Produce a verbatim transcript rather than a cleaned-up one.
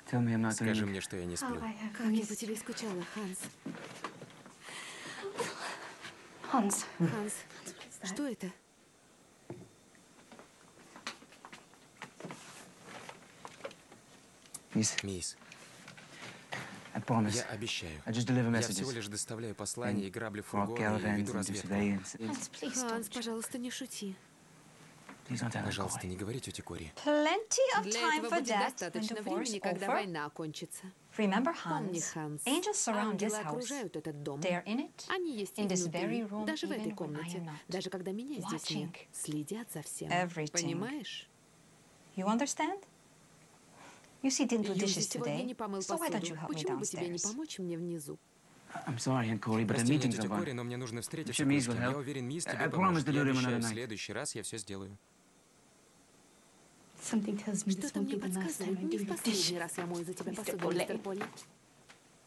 Tell me I'm not Скажи dreaming. мне, что я не сплю. Как я по тебе скучала, Ханс. Hans. Ханс, что это? Miss, Мисс, I promise. я обещаю. I just deliver Я messages. всего лишь доставляю послания и граблю Walk фургоны и caravans веду and do разведку. surveillance. Hans, please Ханс, don't. пожалуйста, не шути. Please don't tell her, Пожалуйста, Corey. не говори тете Кори. Plenty of Для time этого for будет that when достаточно the времени, war's когда over. война окончится. Remember, Помни, Hans, Ханс, angels surround this ангелы house. окружают этот дом. They are in it, Они есть и in this внутри, very room, даже в этой even when I комнате, am not. даже когда меня здесь нет. Watching Следят за всем. everything. Понимаешь? You understand? Yusi didn't do Юзи dishes сегодня today, не помыл so why don't посуду. you help me Почему бы тебе не downstairs? помочь мне внизу? I'm sorry, Aunt Corey, but the Прости меня, meeting's тетя over. Кори, но мне нужно встретиться Sure, кое Miss с кем. will Я help. уверен, мисс I тебе promise поможет. to Я do him обещаю, another в night. следующий раз я все сделаю. Something tells me this Что-то won't мне be the last time подсказывает, I не do в your последний dishes. раз я мою за тебя Мистер посуду, мистер Полли. Полли.